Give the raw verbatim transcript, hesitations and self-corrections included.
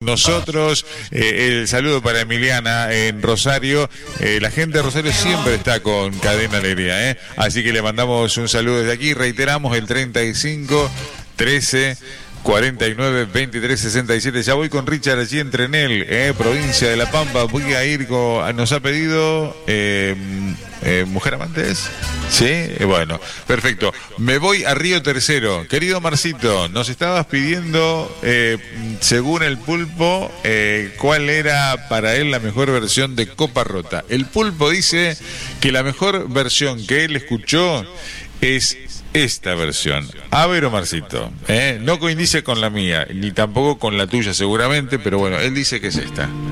Nosotros, eh, el saludo para Emiliana en Rosario. Eh, la gente de Rosario siempre está con Cadena Alegría, ¿eh? Así que le mandamos un saludo desde aquí. Reiteramos el treinta y cinco, trece, cuarenta y nueve, veintitrés, sesenta y siete. Ya voy con Richard allí en Trenel, eh, provincia de La Pampa. Voy a ir con... Nos ha pedido... Eh, eh, ¿Mujer Amantes? Sí, eh, bueno, perfecto. Me voy a Río Tercero. Querido Marcito, nos estabas pidiendo, eh, según el Pulpo, eh, cuál era para él la mejor versión de Copa Rota. El Pulpo dice que la mejor versión que él escuchó es esta versión. A ver, Omarcito, ¿eh? No coincide con la mía, ni tampoco con la tuya seguramente, pero bueno, él dice que es esta.